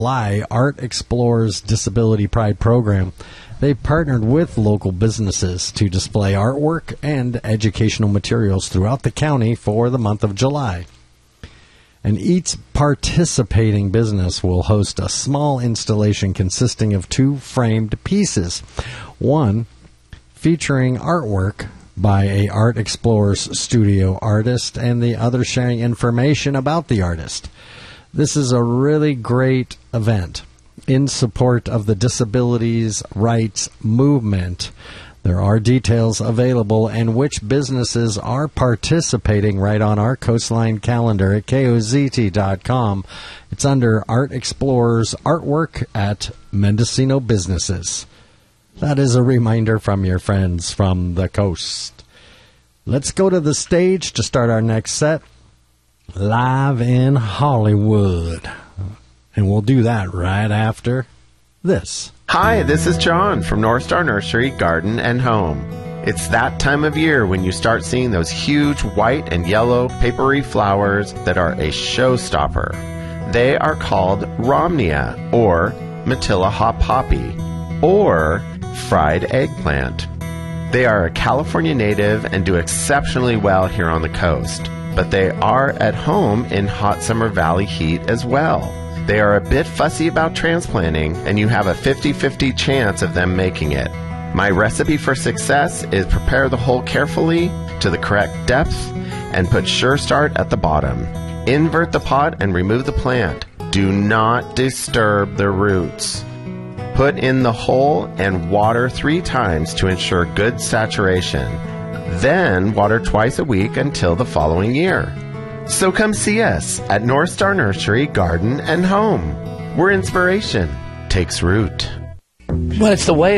Art Explores Disability Pride program. They partnered with local businesses to display artwork and educational materials throughout the county for the month of July. And each participating business will host a small installation consisting of 2 framed pieces. One featuring artwork by a Art Explorers studio artist, and the other sharing information about the artist. This is a really great event in support of the disabilities rights movement. There are details available and which businesses are participating right on our Coastline calendar at KOZT.com. It's under Art Explorers Artwork at Mendocino Businesses. That is a reminder from your friends from the coast. Let's go to the stage to start our next set, live in Hollywood. And we'll do that right after this. Hi, this is John from North Star Nursery, Garden and Home. It's that time of year when you start seeing those huge white and yellow papery flowers that are a showstopper. They are called Rhomnia, or Matilla hop poppy, or fried eggplant. They are a California native and do exceptionally well here on the coast, but they are at home in hot summer valley heat as well. They are a bit fussy about transplanting, and you have a 50-50 chance of them making it. My recipe for success is prepare the hole carefully to the correct depth and put Sure Start at the bottom. Invert the pot and remove the plant. Do not disturb the roots. Put in the hole and water 3 times to ensure good saturation. Then water twice a week until the following year. So come see us at North Star Nursery, Garden and Home, where inspiration takes root. Well, it's the way